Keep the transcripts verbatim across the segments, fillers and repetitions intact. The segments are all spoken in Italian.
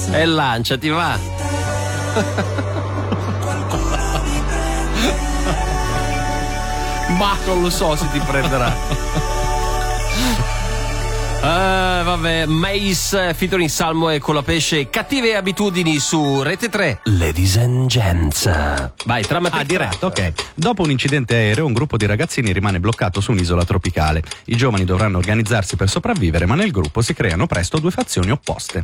E lanciati, va. Ma non lo so se ti prenderà. Uh, vabbè, Mace featuring Salmo e Colapesce, Cattive abitudini su Rete tre. Ladies and gents. Vai, trama Ah, diretto, ok. Dopo un incidente aereo, un gruppo di ragazzini rimane bloccato su un'isola tropicale. I giovani dovranno organizzarsi per sopravvivere, ma nel gruppo si creano presto due fazioni opposte.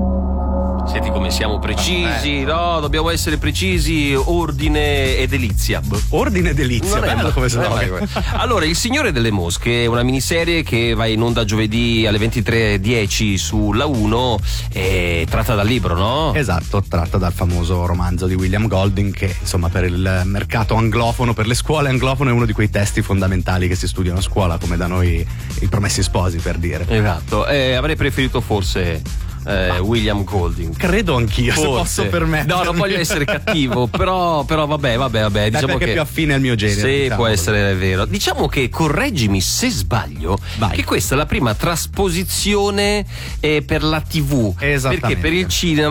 Senti come siamo precisi, no? Dobbiamo essere precisi, ordine e delizia. Ordine e delizia, bello come slogan. Allora, Il Signore delle Mosche è una miniserie che va in onda giovedì alle ventitré e dieci sulla uno, e tratta dal libro, no? Esatto, tratta dal famoso romanzo di William Golding, che insomma per il mercato anglofono, per le scuole anglofono, è uno di quei testi fondamentali che si studiano a scuola, come da noi i Promessi Sposi, per dire. Esatto, eh, avrei preferito forse Eh, William Golding. Credo anch'io, forse. Se posso permettermi. No, non voglio essere cattivo, però, però vabbè, vabbè, vabbè. Beh, diciamo perché che è più affine al mio genere. Sì, diciamo. può essere vero. Diciamo che, correggimi se sbaglio, Vai. che questa è la prima trasposizione eh, per la tivù. Esattamente. Perché per il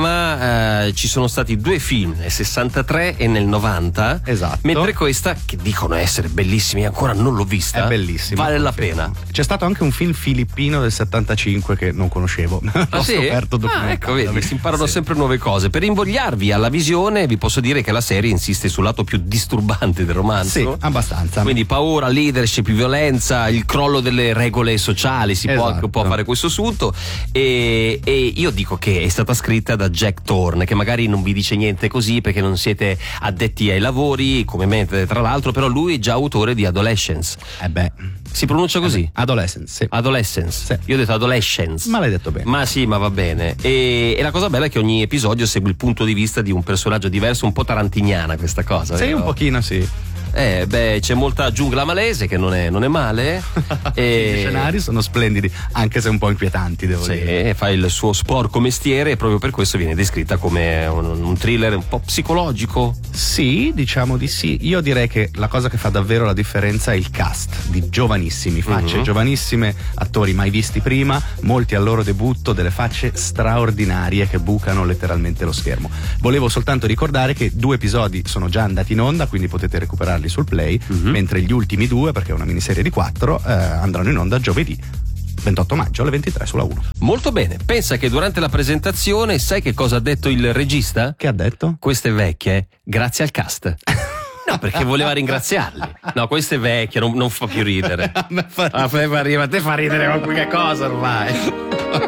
cinema eh, ci sono stati due film, nel sessantatré e nel novanta. Esatto. Mentre questa, che dicono essere bellissimi, ancora non l'ho vista. È bellissima. Vale la pena. C'è stato anche un film filippino del settantacinque che non conoscevo. Ah, L'ho sì? scoperto dopo. Ah, ecco, vedi, si imparano Sì. sempre nuove cose. Per invogliarvi alla visione, vi posso dire che la serie insiste sul lato più disturbante del romanzo. Sì, abbastanza. Quindi paura, leadership, violenza, il crollo delle regole sociali, si può, Esatto. può fare questo sunto. E, e io dico che è stata scritta da Jack Thorne, che magari non vi dice niente così perché non siete addetti ai lavori, come me tra l'altro, però lui è già autore di Adolescence. Eh beh. Si pronuncia così? Eh Adolescence, sì. Adolescence. Sì. Io ho detto Adolescence. Ma l'hai detto bene. Ma sì, ma va bene. E, e la cosa bella è che ogni episodio segue il punto di vista di un personaggio diverso, un po' tarantiniana questa cosa. Sì, vero? un pochino sì. Eh, beh, c'è molta giungla malese che non è, non è male. E... Gli scenari sono splendidi, anche se un po' inquietanti, devo Sì, dire. fa il suo sporco mestiere e proprio per questo viene descritta come un, un thriller un po' psicologico. Sì, diciamo di sì. Io direi che la cosa che fa davvero la differenza è il cast di giovanissimi, facce Mhm. giovanissime, attori mai visti prima, molti al loro debutto, delle facce straordinarie che bucano letteralmente lo schermo. Volevo soltanto ricordare che due episodi sono già andati in onda, quindi potete recuperarli sul Play, Mhm. mentre gli ultimi due, perché è una miniserie di quattro, eh, andranno in onda giovedì ventotto maggio alle ventitré sulla uno. Molto bene. Pensa che durante la presentazione, sai che cosa ha detto il regista? Che ha detto? Queste vecchie, grazie al cast. No, perché voleva ringraziarli. No, questa è vecchia, non, non fa più ridere. A me fa- A me fa ridere, a te fa ridere qualche cosa ormai.